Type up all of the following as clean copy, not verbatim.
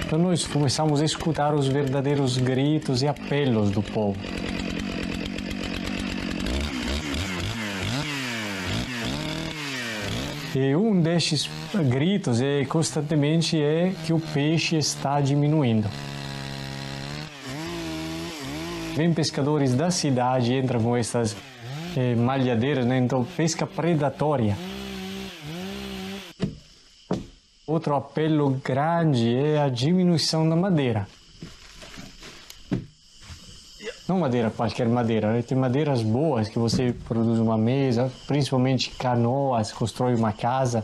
Então nós começamos a escutar os verdadeiros gritos e apelos do povo. E um desses gritos constantemente é que o peixe está diminuindo. Vem pescadores da cidade, entram com essas malhadeiras, né? Então pesca predatória. Outro apelo grande é a diminuição da madeira. Não madeira, qualquer madeira, né? Tem madeiras boas que você produz uma mesa, principalmente canoas, constrói uma casa.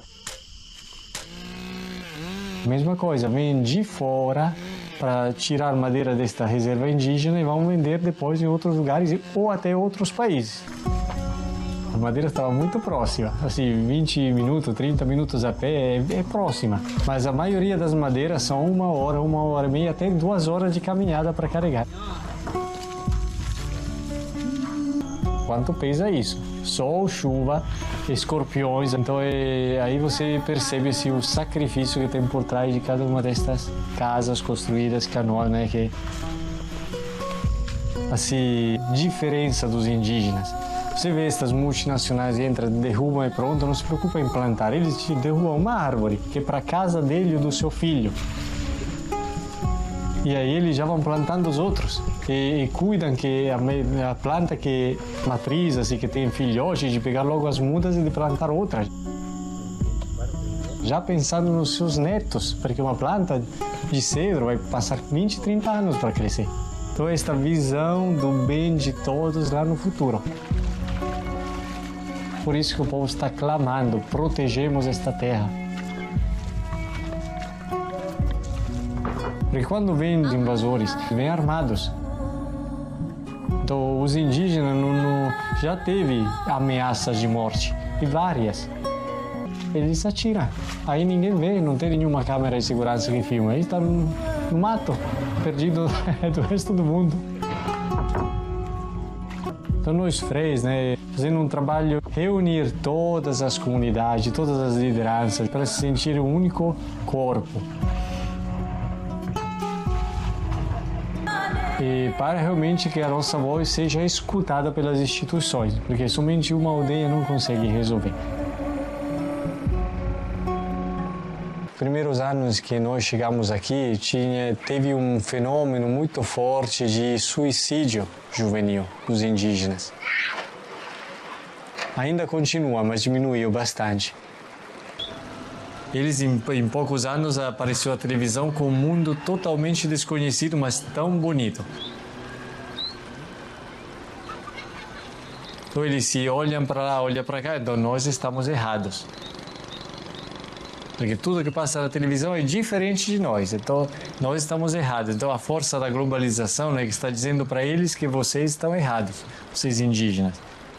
Mesma coisa, vem de fora para tirar madeira desta reserva indígena e vão vender depois em outros lugares ou até outros países. A madeira estava muito próxima, assim, 20 minutos, 30 minutos a pé é próxima. Mas a maioria das madeiras são 1 hora e meia, até 2 horas de caminhada para carregar. Quanto pesa isso? Sol, chuva, escorpiões. Então aí você percebe assim, o sacrifício que tem por trás de cada uma destas casas construídas, canoas, né? Que assim, diferença dos indígenas. Você vê estas multinacionais entram, derrubam e pronto, não se preocupa em plantar. Eles te derrubam uma árvore que é para a casa dele ou do seu filho. E aí eles já vão plantando os outros e cuidam que a planta que matriz, assim, que tem filhotes, de pegar logo as mudas e de plantar outras. Já pensando nos seus netos, porque uma planta de cedro vai passar 20, 30 anos para crescer. Então esta visão do bem de todos lá no futuro. Por isso que o povo está clamando, protegemos esta terra. Porque quando vêm invasores, vêm armados. Então os indígenas já teve ameaças de morte, e várias. Eles atiram. Aí ninguém vê, não tem nenhuma câmera de segurança que filma. Aí está no mato, perdido do resto do mundo. Então nós freis, né, fazendo um trabalho, reunir todas as comunidades, todas as lideranças, para se sentir um único corpo. E para realmente que a nossa voz seja escutada pelas instituições, porque somente uma aldeia não consegue resolver. Primeiros anos que nós chegamos aqui, teve um fenômeno muito forte de suicídio juvenil dos indígenas. Ainda continua, mas diminuiu bastante. Eles, em poucos anos, apareceu a televisão com um mundo totalmente desconhecido, mas tão bonito. Então eles se olham para lá, olham para cá, então nós estamos errados. Porque tudo que passa na televisão é diferente de nós, então nós estamos errados. Então a força da globalização, né, que está dizendo para eles que vocês estão errados, vocês indígenas.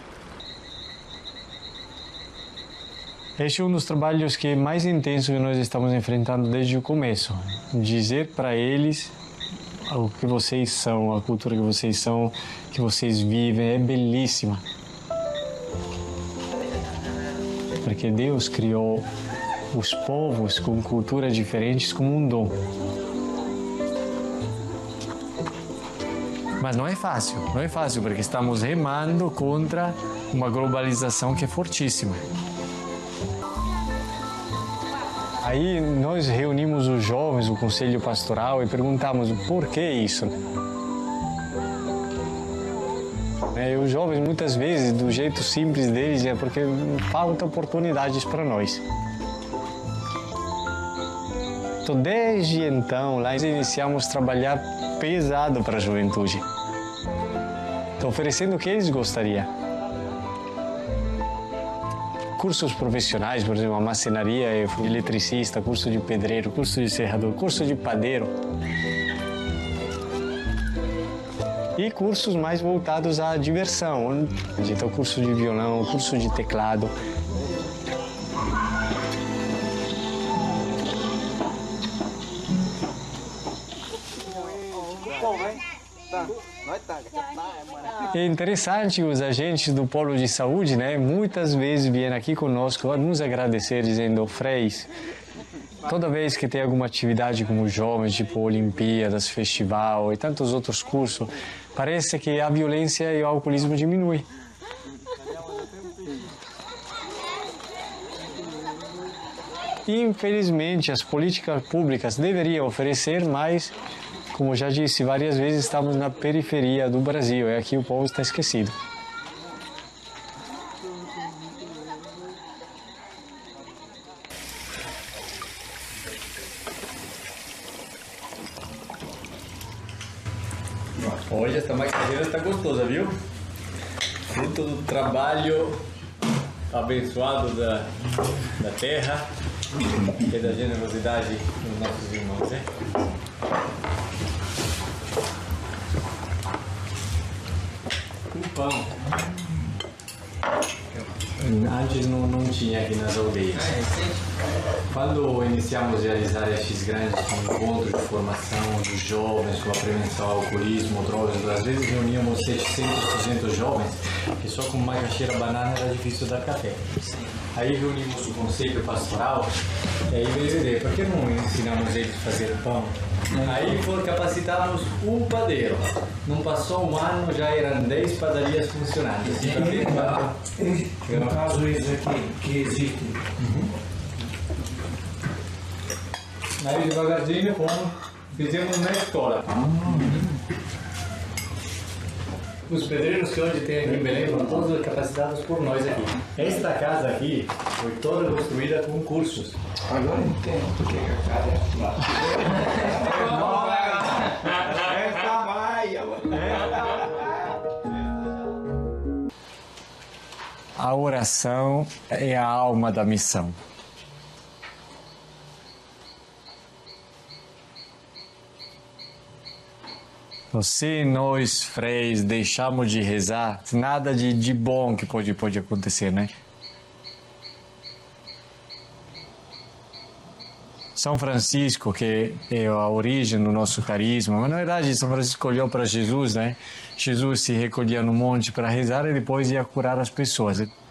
Este é um dos trabalhos que mais intenso que nós estamos enfrentando desde o começo. Dizer para eles o que vocês são, a cultura que vocês são, que vocês vivem, é belíssima. Porque Deus criou os povos com culturas diferentes como um dom. Mas não é fácil, porque estamos remando contra uma globalização que é fortíssima. Aí nós reunimos os jovens, o conselho pastoral, e perguntamos por que isso. E os jovens, muitas vezes, do jeito simples deles, é porque faltam oportunidades para nós. Então, desde então, lá iniciamos a trabalhar pesado para a juventude. Então, oferecendo o que eles gostariam. Cursos profissionais, por exemplo, a marcenaria, eletricista, curso de pedreiro, curso de serrador, curso de padeiro. E cursos mais voltados à diversão. Então, curso de violão, curso de teclado. É interessante os agentes do polo de saúde, né? Muitas vezes vêm aqui conosco nos agradecer, dizendo: Freis, Toda vez que tem alguma atividade como jovens, tipo Olimpíadas, festival e tantos outros cursos, parece que a violência e o alcoolismo diminuem. Infelizmente, as políticas públicas deveriam oferecer, mas, como já disse várias vezes, estamos na periferia do Brasil e aqui o povo está esquecido. Hoje esta macaxeira está gostosa, viu? Fruto do trabalho abençoado da terra e da generosidade dos nossos irmãos, né? O pão. Antes não tinha aqui nas aldeias. Quando iniciamos a realizar estes grandes encontros de formação dos jovens sobre a prevenção ao alcoolismo, drogas, às vezes reuníamos 700, 300 jovens, que só com macaxeira banana era difícil dar café. Aí reunimos o conselho pastoral e aí veio a ideia, por que não ensinamos eles a fazer pão? Aí capacitamos um padeiro. Não passou um ano, já eram 10 padarias funcionando. No caso, isso aqui que existe. Aí devagarzinho fizemos na escola. Os pedreiros que hoje tem aqui em Belém foram todos capacitados por nós aqui. Esta casa aqui foi toda construída com cursos. Agora entendo porque a casa é lá. A oração é a alma da missão. Se nós, freis, deixamos de rezar, nada de bom que pode acontecer, né? São Francisco, que é a origem do nosso carisma, mas na verdade São Francisco olhou para Jesus, né? Jesus se recolhia no monte para rezar e depois ia curar as pessoas.